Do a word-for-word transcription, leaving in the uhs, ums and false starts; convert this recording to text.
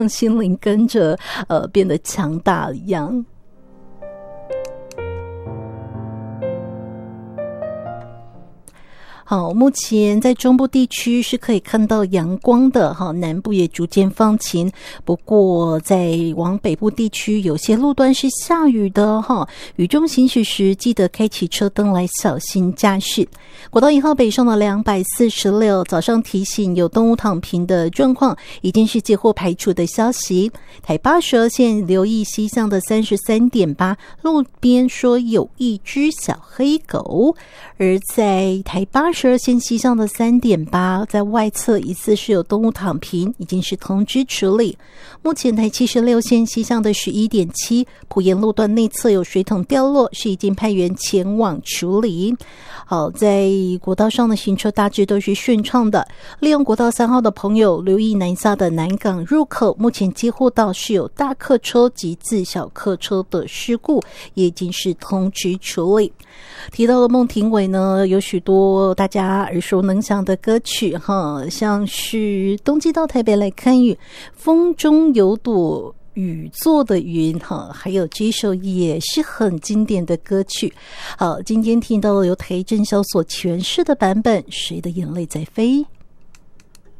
心灵跟着呃变得强大一样。好，目前在中部地区是可以看到阳光的哈，南部也逐渐放晴。不过在往北部地区，有些路段是下雨的哈，雨中行驶时记得开启车灯来小心驾驶。国道一号北上的两百四十六，早上提醒有动物躺平的状况，已经是接获排除的消息。台八十二线留意西向的 三十三点八， 路边说有一只小黑狗。而在台八十二线西向的 三点八， 在外侧疑似是有动物躺平，已经是通知处理。目前台七十六线西向的 十一点七， 埔盐路段内侧有水桶掉落，是已经派员前往处理。好，在国道上的行车大致都是顺畅的。利用国道三号的朋友留意南下的南港入口，目前接获到是有大客车及自小客车的事故，也已经是通知处理。提到了孟庭苇呢，有许多大家耳熟能详的歌曲哈，像是冬季到台北来看雨，风中有朵雨做的云哈，还有这一首也是很经典的歌曲。好，今天听到了由台正宵所诠释的版本《谁的眼泪在飞》。